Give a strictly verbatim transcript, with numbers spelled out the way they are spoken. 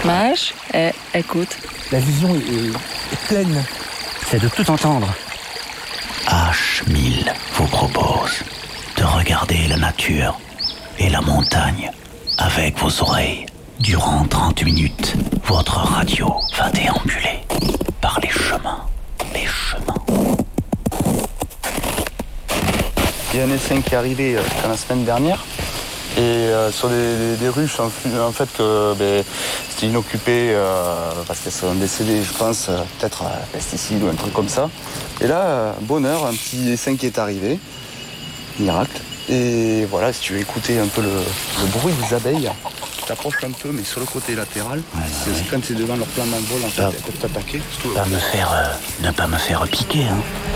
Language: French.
Mage, eh, écoute. La vision est, est pleine. C'est de tout entendre. H mille vous propose de regarder la nature et la montagne avec vos oreilles. Durant trente minutes, votre radio va déambuler par les chemins, les chemins. Il y a un essaim qui est arrivé euh, la semaine dernière. Et euh, sur des, des, des ruches, en, en fait, que ben, c'était inoccupé euh, parce qu'elles sont décédées, je pense, euh, peut-être à pesticides ou un truc comme ça. Et là, euh, bonheur, un petit essaim qui est arrivé, miracle. Et voilà, si tu veux écouter un peu le, le bruit des abeilles, tu t'approches un peu, mais sur le côté latéral, Ouais, c'est ouais. quand c'est devant leur plan d'envol, en fait, Ah. elles peuvent t'attaquer. Pas me faire, euh, ne pas me faire piquer, hein.